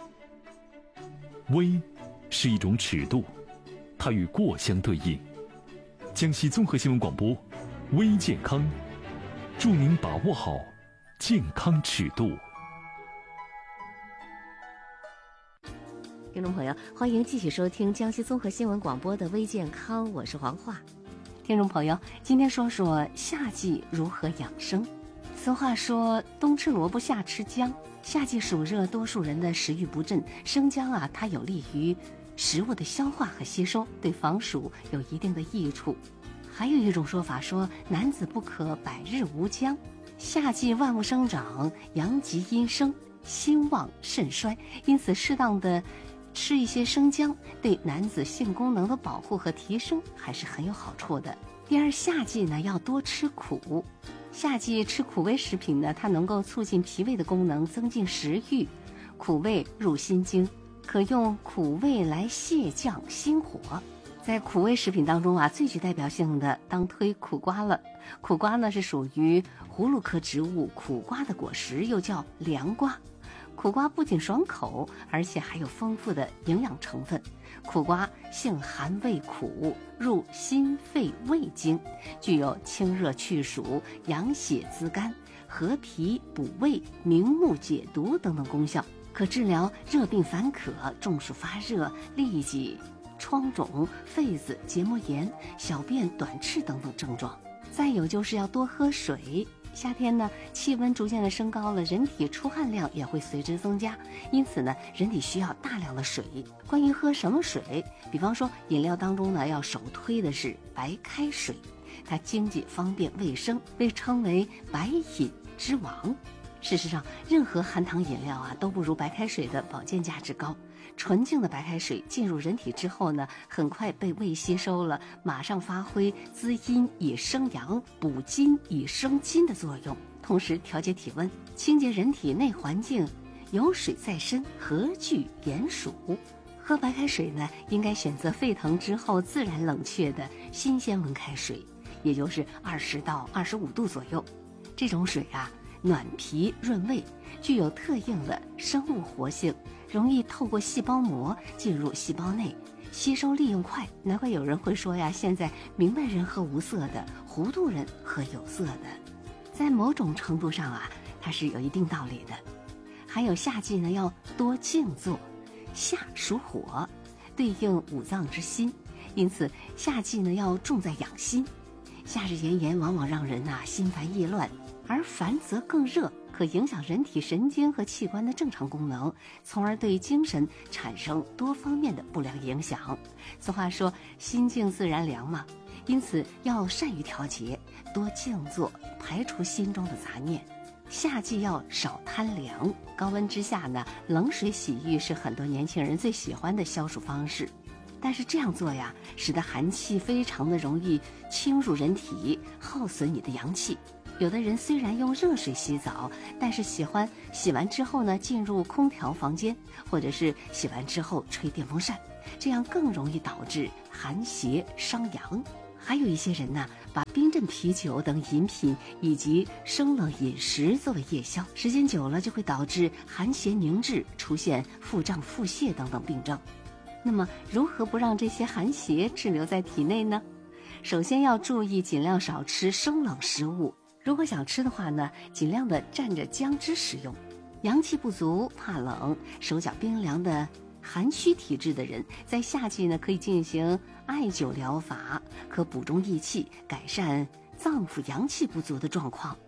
微是一种尺度，它与过相对应。江西综合新闻广播，微健康，祝您把握好健康尺度。 听众朋友，欢迎继续收听江西综合新闻广播的微健康，我是黄华。听众朋友，今天说说夏季如何养生。俗话说，冬吃萝卜夏吃姜。夏季暑热，多数人的食欲不振，生姜啊，它有利于食物的消化和吸收，对防暑有一定的益处。还有一种说法说，男子不可百日无姜。夏季万物生长，阳极阴生，心旺肾衰，因此适当的吃一些生姜，对男子性功能的保护和提升还是很有好处的。第二，夏季呢要多吃苦。夏季吃苦味食品呢，它能够促进脾胃的功能，增进食欲。苦味入心经，可用苦味来泻降心火。在苦味食品当中啊，最具代表性的当推苦瓜了。苦瓜呢是属于葫芦科植物苦瓜的果实，又叫凉瓜。苦瓜不仅爽口，而且还有丰富的营养成分。苦瓜性寒味苦，入心肺胃经，具有清热去暑、养血滋肝、和脾补胃、明目解毒等等功效，可治疗热病烦渴、中暑发热、痢疾、疮肿、痱子、结膜炎、小便短赤等等症状。再有就是要多喝水。夏天呢，气温逐渐的升高了，人体出汗量也会随之增加，因此呢，人体需要大量的水。关于喝什么水，比方说饮料当中呢，要首推的是白开水，它经济方便卫生，被称为白饮之王。事实上，任何含糖饮料啊，都不如白开水的保健价值高。纯净的白开水进入人体之后呢，很快被胃吸收了，马上发挥滋阴以生阳、补筋以生筋的作用，同时调节体温，清洁人体内环境，有水在身，何惧炎暑？喝白开水呢，应该选择沸腾之后自然冷却的新鲜温开水，也就是20到25度左右。这种水啊，暖脾润胃，具有特应的生物活性，容易透过细胞膜进入细胞内，吸收利用快。难怪有人会说呀，现在明白人喝无色的，糊涂人喝有色的。在某种程度上啊，它是有一定道理的。还有夏季呢，要多静坐。夏属火，对应五脏之心，因此夏季呢要重在养心。夏日炎炎往往让人心烦意乱，而烦则更热，可影响人体神经和器官的正常功能，从而对精神产生多方面的不良影响。俗话说，心静自然凉嘛，因此要善于调节，多静坐，排除心中的杂念。夏季要少贪凉，高温之下呢，冷水洗浴是很多年轻人最喜欢的消暑方式。但是这样做呀，使得寒气非常的容易侵入人体，耗损你的阳气。有的人虽然用热水洗澡，但是喜欢洗完之后呢，进入空调房间，或者是洗完之后吹电风扇，这样更容易导致寒邪伤阳。还有一些人呢，把冰镇啤酒等饮品以及生冷饮食作为夜宵，时间久了就会导致寒邪凝滞，出现腹胀、腹泻等等病症。那么如何不让这些寒邪滞留在体内呢？首先要注意尽量少吃生冷食物，如果想吃的话呢，尽量的蘸着姜汁食用。阳气不足、怕冷、手脚冰凉的寒虚体质的人，在夏季呢可以进行艾灸疗法，可补中益气，改善脏腑阳气不足的状况。